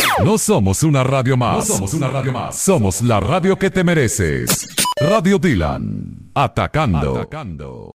No somos una radio más. No somos una radio más. Somos la radio que te mereces. Radio Dylan. Atacando.